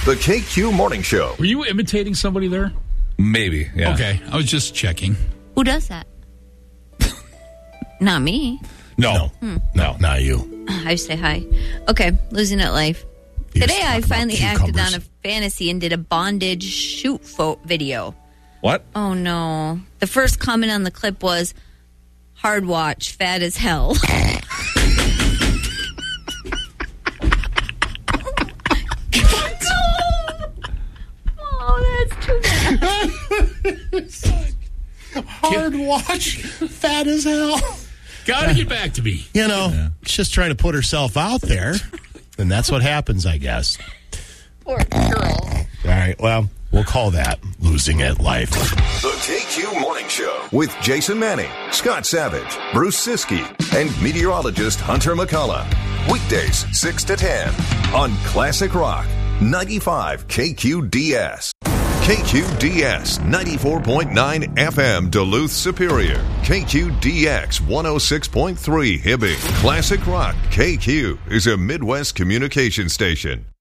The KQ Morning Show. Were you imitating somebody there? Maybe, yeah. Okay, I was just checking. Who does that? Not me. No, not you. I say hi. Okay, losing at life. Today I finally acted on a fantasy and did a bondage shoot video. What? Oh no. The first comment on the clip was, hard watch, fat as hell. Oh, that's too bad. Hard watch, fat as hell. Gotta get back to me. She's just trying to put herself out there, and that's what happens, I guess. Poor girl. All right, well, we'll call that losing at life. The KQ Morning Show with Jason Manning, Scott Savage, Bruce Siskey, and meteorologist Hunter McCullough. Weekdays 6 to 10 on Classic Rock 95 KQDS. KQDS 94.9 FM Duluth Superior. KQDX 106.3 Hibbing. Classic Rock KQ is a Midwest communication station.